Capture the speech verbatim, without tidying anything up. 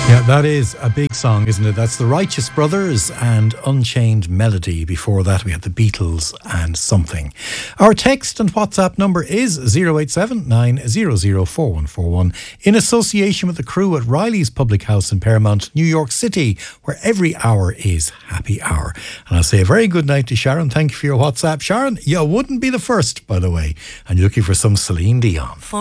Yeah, that is a big song, isn't it? That's the Righteous Brothers and Unchained Melody. Before that, we had the Beatles and Something. Our text and WhatsApp number is zero eight seven nine zero zero four one four one in association with the crew at Riley's Public House in Paramount, New York City, where every hour is happy hour. And I'll say a very good night to Sharon. Thank you for your WhatsApp. Sharon, you wouldn't be the first, by the way. And you're looking for some Celine Dion.